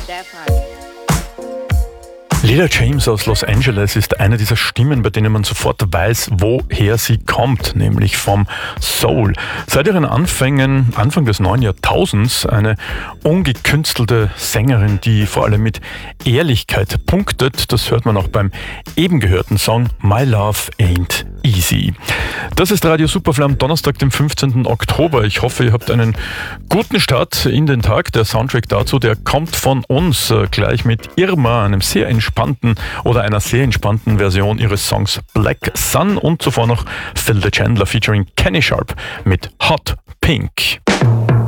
Lila James aus Los Angeles ist eine dieser Stimmen, bei denen man sofort weiß, woher sie kommt, nämlich vom Soul. Seit ihren Anfängen, Anfang des neuen Jahrtausends, eine ungekünstelte Sängerin, die vor allem mit Ehrlichkeit punktet. Das hört man auch beim eben gehörten Song My Love Ain't Easy. Das ist Radio Superfly am Donnerstag, dem 15. Oktober. Ich hoffe, ihr habt einen guten Start in den Tag. Der Soundtrack dazu, der kommt von uns gleich mit Irma, einer sehr entspannten Version ihres Songs Black Sun, und zuvor noch Phil the Chandler featuring Kenny Sharp mit Hot Pink.